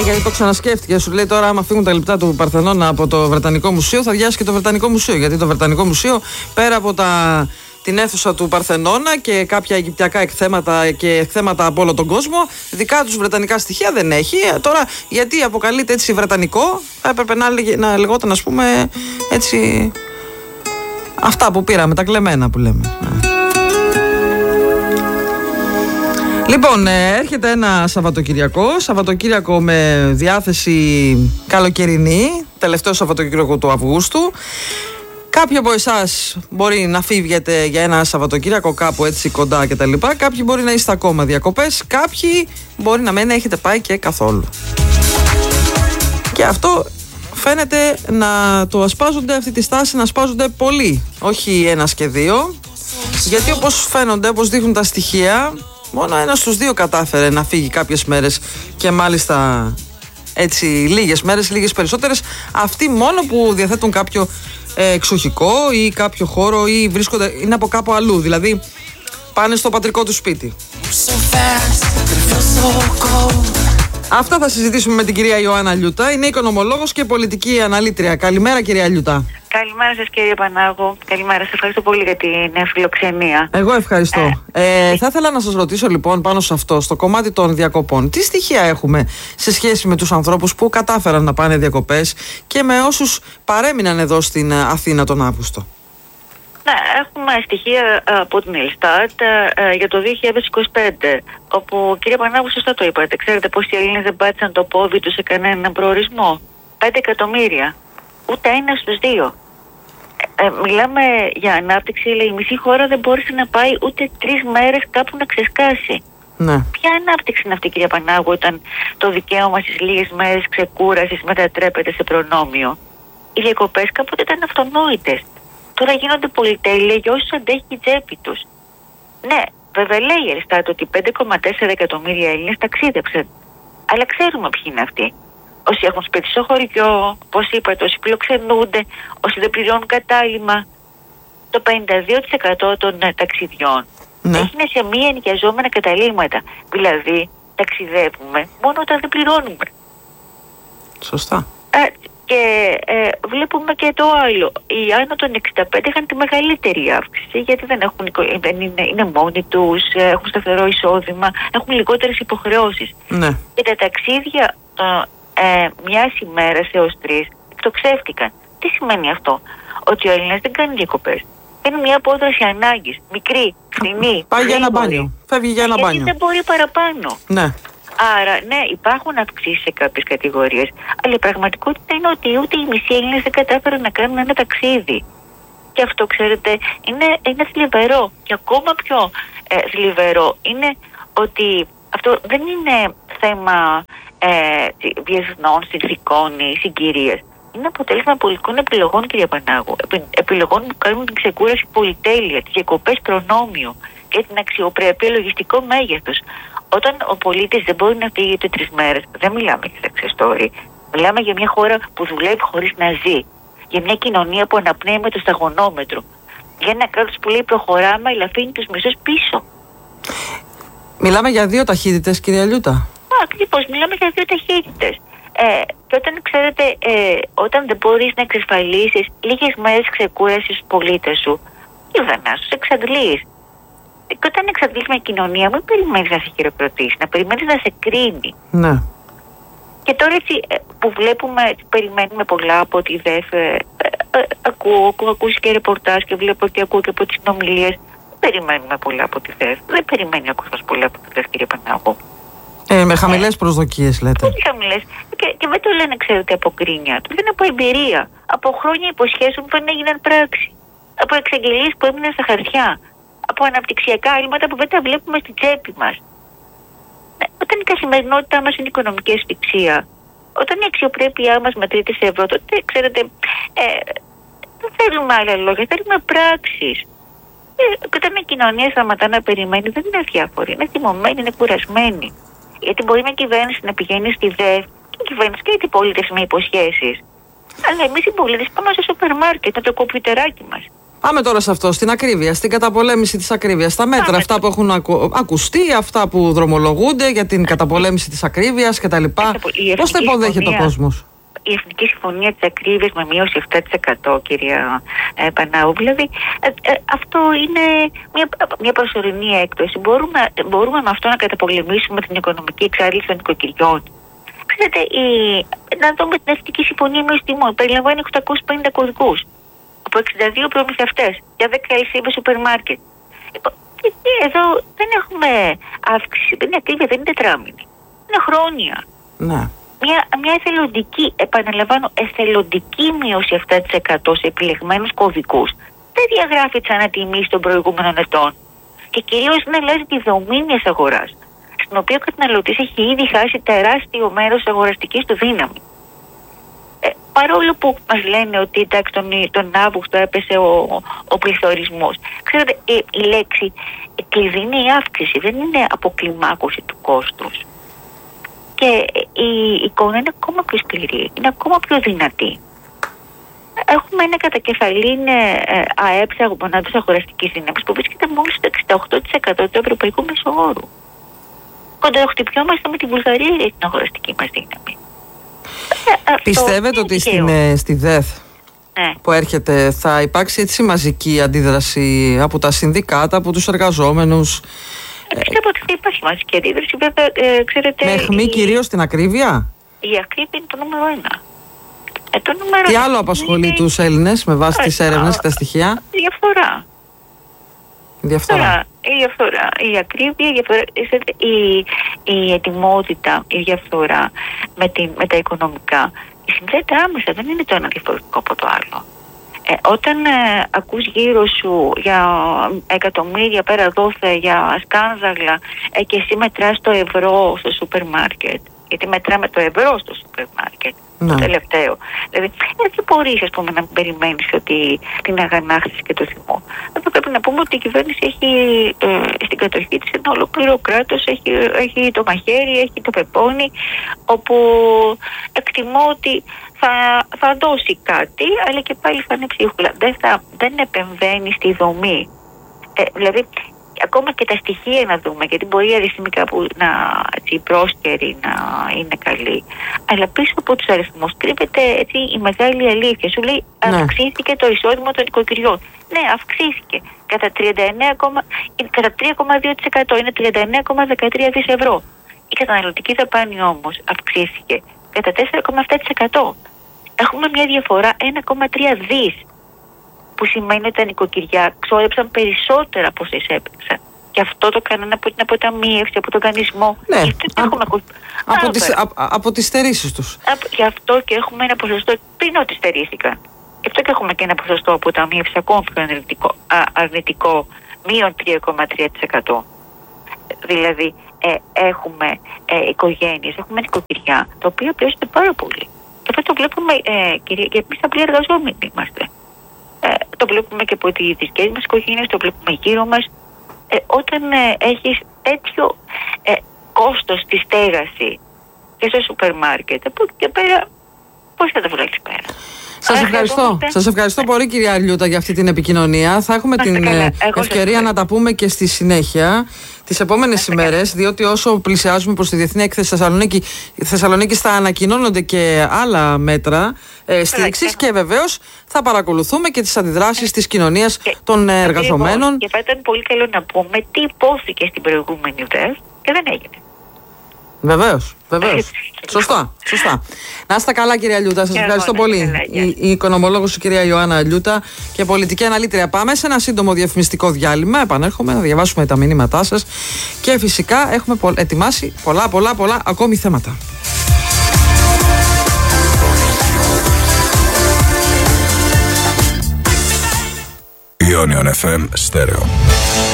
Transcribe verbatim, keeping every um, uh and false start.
γιατί το ξανασκέφτηκε. Σου λέει τώρα, άμα φύγουν τα λεπτά του Παρθενώνα από το Βρετανικό Μουσείο, θα διάσει και το Βρετανικό Μουσείο. Γιατί το Βρετανικό Μουσείο, πέρα από τα, την αίθουσα του Παρθενώνα και κάποια αιγυπτιακά εκθέματα και εκθέματα από όλο τον κόσμο, δικά τους βρετανικά στοιχεία δεν έχει. Τώρα, γιατί αποκαλείται έτσι βρετανικό, θα έπρεπε να, να λεγόταν, ας πούμε, έτσι. Αυτά που πήραμε, τα κλεμμένα που λέμε. Λοιπόν, έρχεται ένα Σαββατοκυριακό, Σαββατοκύριακο με διάθεση καλοκαιρινή, τελευταίο Σαββατοκύριακο του Αυγούστου. Κάποιοι από εσάς μπορεί να φύγετε για ένα Σαββατοκύριακο κάπου έτσι κοντά κτλ. Κάποιοι μπορεί να είστε ακόμα διακοπές, κάποιοι μπορεί να μην έχετε πάει και καθόλου. Και αυτό φαίνεται να το ασπάζονται, αυτή τη στάση να ασπάζονται πολλοί, όχι ένας και δύο. Γιατί όπως φαίνονται, όπως δείχνουν τα στοιχεία, μόνο ένας στους δύο κατάφερε να φύγει κάποιες μέρες και μάλιστα έτσι λίγες μέρες, λίγες περισσότερες. Αυτοί μόνο που διαθέτουν κάποιο ε, εξοχικό ή κάποιο χώρο ή βρίσκονται, είναι από κάπου αλλού. Δηλαδή πάνε στο πατρικό του σπίτι. Αυτά θα συζητήσουμε με την κυρία Ιωάννα Λιούτα. Είναι οικονομολόγος και πολιτική αναλύτρια. Καλημέρα, κυρία Λιούτα. Καλημέρα σας, κύριε Πανάγου. Καλημέρα σας. Ευχαριστώ πολύ για την φιλοξενία. Εγώ ευχαριστώ. Ε, ε, θα ήθελα να σας ρωτήσω λοιπόν πάνω σε αυτό, στο κομμάτι των διακοπών. Τι στοιχεία έχουμε σε σχέση με τους ανθρώπους που κατάφεραν να πάνε διακοπές και με όσους παρέμειναν εδώ στην Αθήνα τον Αύγουστο? Ναι, έχουμε στοιχεία από την Ελστάτ για το δύο χιλιάδες είκοσι πέντε, όπου, κύριε Πανάγου, σωστά το είπατε. Ξέρετε πως οι Έλληνες δεν πάτησαν το πόδι τους σε κανέναν προορισμό? Πέντε εκατομμύρια. Ούτε ένα στους δύο. Ε, μιλάμε για ανάπτυξη, αλλά η μισή χώρα δεν μπόρεσε να πάει ούτε τρεις μέρες κάπου να ξεσκάσει. Ναι. Ποια ανάπτυξη είναι αυτή, κυρία Πανάγου, όταν το δικαίωμα στις λίγες μέρες ξεκούρασης μετατρέπεται σε προνόμιο? Οι διακοπές κάποτε ήταν αυτονόητες. Τώρα γίνονται πολυτέλεια για όσους αντέχει η τσέπη τους. Ναι, βέβαια λέει η Ελστάτ ότι πέντε κόμμα τέσσερα εκατομμύρια Έλληνες ταξίδεψαν. Αλλά ξέρουμε ποιοι είναι αυτοί. Όσοι έχουν σπίτι στο χωριό, όπως είπατε, όσοι φιλοξενούνται, όσοι δεν πληρώνουν κατάλημα. Το πενήντα δύο τοις εκατό των ταξιδιών ναι. έγινε σε μη ενοικιαζόμενα καταλύματα. Δηλαδή, ταξιδεύουμε μόνο όταν δεν πληρώνουμε. Σωστά. Ε, και ε, βλέπουμε και το άλλο. Οι άνω των εξήντα πέντε είχαν τη μεγαλύτερη αύξηση, γιατί δεν, έχουν, δεν είναι, είναι μόνοι τους, έχουν σταθερό εισόδημα, έχουν λιγότερες υποχρεώσεις. Ναι. Και τα ταξίδια το, ε, μιας ημέρας έως τρεις εκτοξεύτηκαν. Τι σημαίνει αυτό? Ότι ο Έλληνας δεν κάνει διακοπές. Είναι μια απόδραση ανάγκης, μικρή, φθηνή. Πάει για ένα μπάνιο. Φεύγει για ένα γιατί μπάνιο. δεν μπορεί παραπάνω. Ναι. Άρα, ναι, υπάρχουν αυξήσεις σε κάποιες κατηγορίες, αλλά η πραγματικότητα είναι ότι ούτε οι μισοί Έλληνες δεν κατάφεραν να κάνουν ένα ταξίδι. Και αυτό, ξέρετε, είναι, είναι θλιβερό. Και ακόμα πιο ε, θλιβερό είναι ότι αυτό δεν είναι θέμα ε, διεθνών συνθηκών ή συγκυρίας. Είναι αποτέλεσμα πολιτικών επιλογών, κυρία Πανάγου. Επι, επιλογών που κάνουν την ξεκούραση πολυτέλεια, τις διακοπές προνόμιο και την αξιοπρέπεια λογιστικό μέγεθος. Όταν ο πολίτης δεν μπορεί να φύγει ούτε τρεις μέρες, δεν μιλάμε για success story. Μιλάμε για μια χώρα που δουλεύει χωρίς να ζει. Για μια κοινωνία που αναπνέει με το σταγονόμετρο. Για ένα κράτος που λέει προχωράμε, αλλά αφήνει τους μισούς πίσω. Μιλάμε για δύο ταχύτητες, κυρία Λιούτα. Ακριβώς, μιλάμε για δύο ταχύτητες. Ε, και όταν ξέρετε, ε, όταν δεν μπορείς να εξασφαλίσεις λίγες μέρες ξεκούρασης στους πολίτες σου, κυβερνάς τους, εξαντλείς. Και όταν εξαντλείς μια κοινωνία, μην περιμένεις να σε χειροκροτήσει, να περιμένεις να σε κρίνει. Ναι. Και τώρα έτσι που βλέπουμε, περιμένουμε πολλά από τη ΔΕΦ, ε, ε, ε, ακούω, ακούω, ακούσεις και ρεπορτάζ και βλέπω και ακούω και από τις συνομιλίες. Δεν περιμένουμε πολλά από τη ΔΕΦ. Δεν περιμένει ο κόσμος πολλά από τη ΔΕΦ, κύριε Πανάγου. Ε, με χαμηλές προσδοκίες, λέτε. Πολύ χαμηλές. Και, και δεν το λένε, ξέρετε, από κρίνια. Το λένε από εμπειρία. Από χρόνια υποσχέσεων που δεν έγιναν πράξη. Από εξαγγελίες που έμειναν στα χαρτιά. Από αναπτυξιακά άλματα που δεν τα βλέπουμε στην τσέπη μας. Ναι, όταν η καθημερινότητά μας είναι οικονομική ασφυξία, όταν η αξιοπρέπειά μας μετρείται σε ευρώ, τότε, ξέρετε, ε, δεν θέλουμε άλλα λόγια, θέλουμε πράξεις. Ε, και όταν η κοινωνία σταματά να περιμένει, δεν είναι αδιάφορη, είναι θυμωμένη, είναι κουρασμένη. Γιατί μπορεί μια κυβέρνηση να πηγαίνει στη ΔΕΦ και η κυβέρνηση και η αντιπολίτευση με υποσχέσεις. Αλλά εμείς οι πολίτες πάμε στο σούπερ μάρκετ με το κομπιουτεράκι μας. Πάμε τώρα σε αυτό, στην ακρίβεια, στην καταπολέμηση της ακρίβειας. Τα μέτρα, Πάμε. αυτά που έχουν ακου, ακουστεί, αυτά που δρομολογούνται για την καταπολέμηση της ακρίβειας κτλ. Πώς τα υποδέχεται ο κόσμος? Η Εθνική Συμφωνία της Ακρίβειας με μείωση επτά τοις εκατό, κυρία ε, Πανάου, δηλαδή ε, ε, αυτό είναι μια, μια προσωρινή έκπτωση. Μπορούμε, μπορούμε με αυτό να καταπολεμήσουμε την οικονομική εξάρτηση των νοικοκυριών. Ξέρετε, η, να δούμε την Εθνική Συμφωνία μείωση τιμών. Περιλαμβάνει οκτακόσιους πενήντα κωδικούς από εξήντα δύο προμηθευτές για δέκα αλυσίδες σούπερ μάρκετ. Εδώ δεν έχουμε αύξηση, δεν είναι ακρίβεια, δεν είναι τετράμινη. Είναι χρόνια. Ναι. Μια, μια εθελοντική, επαναλαμβάνω, εθελοντική μείωση επτά τοις εκατό σε επιλεγμένους κωδικούς δεν διαγράφει τις ανατιμήσεις των προηγούμενων ετών. Και κυρίως δεν αλλάζει τη δομή μιας αγοράς, στην οποία ο καταναλωτής έχει ήδη χάσει τεράστιο μέρος της αγοραστικής του δύναμη. Ε, παρόλο που μας λένε ότι εντάξει, τον, τον Αύγουστο έπεσε ο, ο πληθωρισμός. Ξέρετε, η, η λέξη η κλειδί είναι η αύξηση, δεν είναι αποκλιμάκωση του κόστους. Και η εικόνα είναι ακόμα πιο σκληρή, είναι ακόμα πιο δυνατή. Έχουμε ένα κατακεφαλήν ε, ΑΕΠ μονάδας αγοραστικής δύναμης που βρίσκεται μόλις στο εξήντα οκτώ τοις εκατό του ευρωπαϊκού μεσοόρου. Κοντοχτυπιόμαστε με τη Βουλγαρία για την αγοραστική μας δύναμη. Ε, Πιστεύετε ότι στην, ε, στη ΔΕΘ ναι. που έρχεται θα υπάρξει έτσι μαζική αντίδραση από τα συνδικάτα, από τους εργαζόμενους? Πιστεύω ότι θα υπάρχει μαζική αντίδραση, βέβαια, ε, ξέρετε... Με αιχμή η... κυρίως στην ακρίβεια? Η ακρίβεια είναι το νούμερο ένα. Ε, το νούμερο Τι άλλο απασχολεί είναι... τους Έλληνες με βάση τις έρευνες και τα στοιχεία? Η διαφθορά. Η διαφθορά. Η διαφθορά, η ακρίβεια, η, διαφθορά, η, η ετοιμότητα, η διαφθορά με, την, με τα οικονομικά. Συνδέεται άμεσα, δεν είναι το ένα διαφορετικό από το άλλο. Ε, όταν ε, ακούς γύρω σου για εκατομμύρια πέρα δόθε, για σκάνδαλα ε, και εσύ μετράς το ευρώ στο σούπερ μάρκετ, γιατί μετράμε το ευρώ στο σούπερ μάρκετ, ναι. το τελευταίο. Δηλαδή, δεν μπορείς, ας πούμε, να περιμένεις ότι την αγανάκτηση και το θυμό. Εδώ πρέπει να πούμε ότι η κυβέρνηση έχει ε, στην κατοχή της ένα ολόκληρο κράτος, έχει, έχει το μαχαίρι, έχει το πεπόνι, όπου εκτιμώ ότι θα, θα δώσει κάτι, αλλά και πάλι θα είναι ψίχουλα. Δεν, θα, δεν επεμβαίνει στη δομή. Ε, δηλαδή, ακόμα και τα στοιχεία να δούμε, γιατί μπορεί η αριθμή κάπου να, έτσι, πρόσκαιρη να είναι καλή. Αλλά πίσω από τους αριθμούς κρύβεται έτσι, η μεγάλη αλήθεια. Σου λέει ναι. αυξήθηκε το εισόδημα των οικοκυριών. Ναι, αυξήθηκε κατά, τριάντα εννέα, κατά τρία κόμμα δύο τοις εκατό, είναι τριάντα εννέα κόμμα δεκατρία δισεκατομμύρια ευρώ. Η καταναλωτική δαπάνη όμως αυξήθηκε κατά τέσσερα κόμμα επτά τοις εκατό. Έχουμε μια διαφορά ένα κόμμα τρία δισεκατομμύρια. Που σημαίνει ότι τα νοικοκυριά ξόδεψαν περισσότερα από όσες έπαιξαν. Και αυτό το κάνανε από την αποταμίευση, από τον δανεισμό. Ναι, από, έχουμε... από, τις, α, από τις στερήσεις τους. Γι' αυτό και έχουμε ένα ποσοστό, πριν ότι στερήθηκαν. Γι' αυτό και έχουμε και ένα ποσοστό αποταμίευση ακόμα πιο αρνητικό, α, αρνητικό μείον τρία κόμμα τρία τοις εκατό. Δηλαδή ε, έχουμε ε, οικογένειες, έχουμε νοικοκυριά, τα οποία πιέζονται πάρα πολύ. Και αυτό το βλέπουμε, ε, κυρία, και εμείς απλοί εργαζόμενοι είμαστε. Ε, το βλέπουμε και από τις δικές μας οικογένειες, το βλέπουμε γύρω μας. Ε, όταν ε, έχεις τέτοιο ε, κόστος στη στέγαση και στο σούπερ μάρκετ, από εκεί και πέρα, πώς θα τα βγάλεις πέρα? Σας ευχαριστώ. Σας ευχαριστώ πολύ, κυρία Αλιούτα, για αυτή την επικοινωνία. Θα έχουμε την καλά. ευκαιρία να τα πούμε και στη συνέχεια τις επόμενες ημέρες, διότι όσο πλησιάζουμε προς τη Διεθνή Έκθεση Θεσσαλονίκη, Θεσσαλονίκη θα ανακοινώνονται και άλλα μέτρα ε, στήριξης και βεβαίως θα παρακολουθούμε και τις αντιδράσεις της κοινωνίας των εργαζομένων. Και θα ήταν πολύ καλό να πούμε τι υπόθηκε στην προηγούμενη ΔΕΘ και δεν έγινε. Βεβαίως, βεβαίως. Σωστά, σωστά. Να είστε καλά, κυρία Αλιούτα. Σας ευχαριστώ πολύ. Η, η οικονομολόγος, η κυρία Ιωάννα Αλιούτα, και πολιτική αναλύτρια. Πάμε σε ένα σύντομο διαφημιστικό διάλειμμα. Επανέρχομαι να διαβάσουμε τα μηνύματά σας. Και φυσικά έχουμε πο- ετοιμάσει πολλά, πολλά, πολλά ακόμη θέματα. Ionion εφ εμ Stereo.